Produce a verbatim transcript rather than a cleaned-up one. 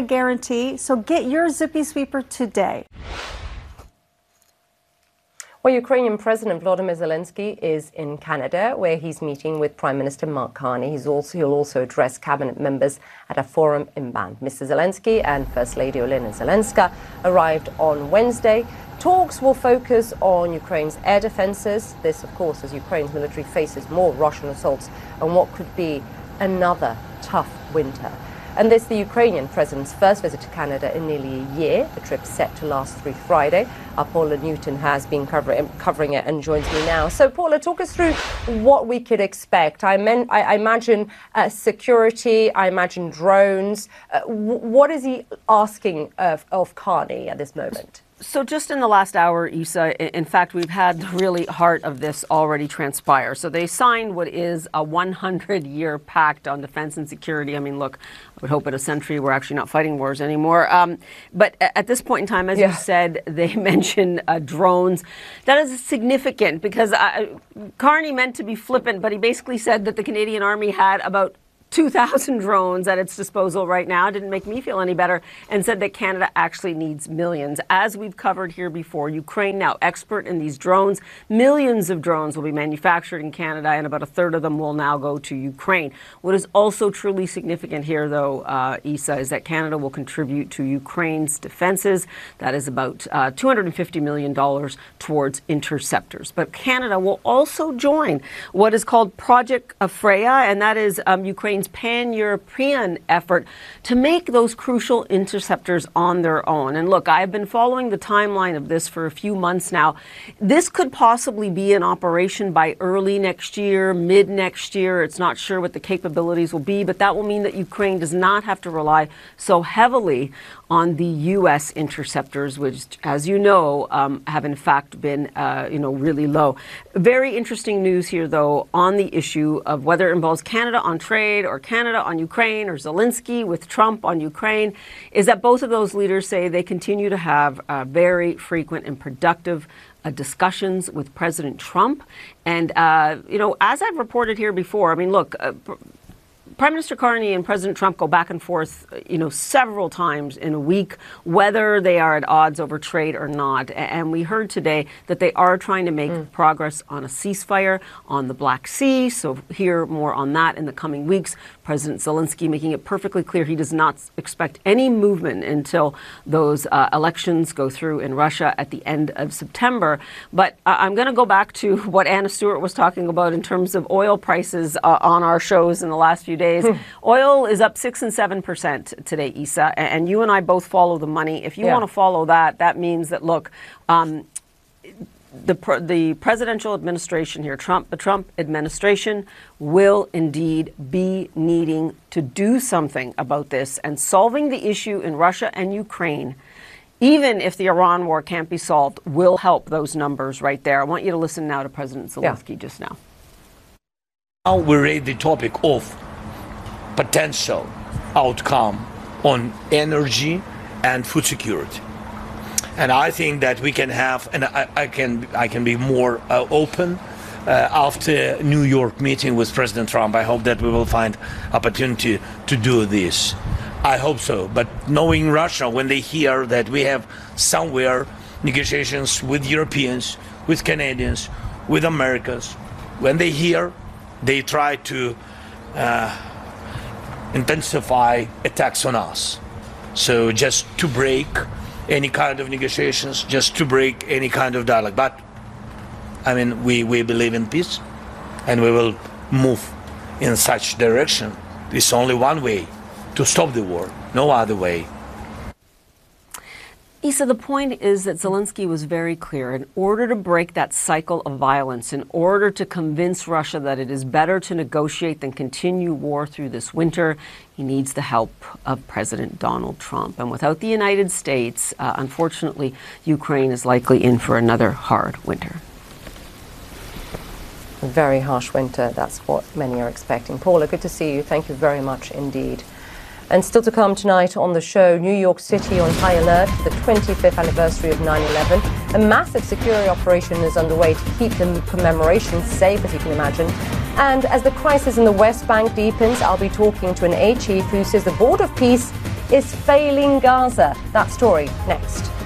a guarantee, so get your Zippy Sweeper today. Well, Ukrainian President Volodymyr Zelensky is in Canada, where he's meeting with Prime Minister Mark Carney. He's also, he'll also address cabinet members at a forum in Banff. Mister Zelensky and First Lady Olena Zelenska arrived on Wednesday. Talks will focus on Ukraine's air defenses. This, of course, as Ukraine's military faces more Russian assaults and what could be another tough winter. And this, the Ukrainian president's first visit to Canada in nearly a year. The trip's set to last through Friday. Our Paula Newton has been covering, covering it and joins me now. So, Paula, talk us through what we could expect. I, meant, I, I imagine uh, security, I imagine drones. Uh, w- what is he asking of, of Carney at this moment? So just in the last hour, Isa, in fact, we've had the really heart of this already transpire. So they signed what is a one hundred year pact on defense and security. I mean, look, I would hope in a century we're actually not fighting wars anymore. Um, but at this point in time, as yeah. you said, they mentioned uh, drones. That is significant because uh, Carney meant to be flippant, but he basically said that the Canadian Army had about two thousand drones at its disposal right now. Didn't make me feel any better, and said that Canada actually needs millions. As we've covered here before, Ukraine now expert in these drones. Millions of drones will be manufactured in Canada, and about a third of them will now go to Ukraine. What is also truly significant here, though, uh, Isa, is that Canada will contribute to Ukraine's defenses. That is about uh, two hundred fifty million dollars towards interceptors. But Canada will also join what is called Project Freya, and that is um, Ukraine's pan-European effort to make those crucial interceptors on their own. And look, I've been following the timeline of this for a few months now. This could possibly be in operation by early next year, mid next year. It's not sure what the capabilities will be, but that will mean that Ukraine does not have to rely so heavily on the U S interceptors, which, as you know, um, have in fact been, uh, you know, really low. Very interesting news here, though, on the issue of whether it involves Canada on trade or Canada on Ukraine or Zelensky with Trump on Ukraine, is that both of those leaders say they continue to have uh, very frequent and productive Uh, discussions with President Trump. And, uh, you know, as I've reported here before, I mean, look, uh, Prime Minister Carney and President Trump go back and forth, you know, several times in a week, whether they are at odds over trade or not. And we heard today that they are trying to make mm. progress on a ceasefire on the Black Sea. So hear more on that in the coming weeks. President Zelensky making it perfectly clear he does not expect any movement until those uh, elections go through in Russia at the end of September. But uh, I'm going to go back to what Anna Stewart was talking about in terms of oil prices uh, on our shows in the last few days. Oil is up six and seven percent today, Isa, and you and I both follow the money. If you yeah. want to follow that, that means that, look, um, the the presidential administration here, Trump, the Trump administration, will indeed be needing to do something about this, and solving the issue in Russia and Ukraine, even if the Iran war can't be solved, will help those numbers right there. I want you to listen now to President Zelensky yeah. just now. Now we raise the topic of potential outcome on energy and food security, and I think that we can have, and I, I can I can be more uh, open uh, after New York meeting with President Trump. I hope that we will find opportunity to do this. I hope so. But knowing Russia, when they hear that we have somewhere negotiations with Europeans, with Canadians, with Americans, when they hear, they try to uh, intensify attacks on us. So just to break any kind of negotiations, just to break any kind of dialogue. But, I mean, we, we believe in peace, and we will move in such direction. There's only one way to stop the war, no other way. Isa, the point is that Zelensky was very clear. In order to break that cycle of violence, in order to convince Russia that it is better to negotiate than continue war through this winter, he needs the help of President Donald Trump. And without the United States, uh, unfortunately, Ukraine is likely in for another hard winter. A very harsh winter. That's what many are expecting. Paula, good to see you. Thank you very much indeed. And still to come tonight on the show, New York City on high alert for the twenty-fifth anniversary of nine eleven. A massive security operation is underway to keep the commemoration safe, as you can imagine. And as the crisis in the West Bank deepens, I'll be talking to an aide chief who says the Board of Peace is failing Gaza. That story next.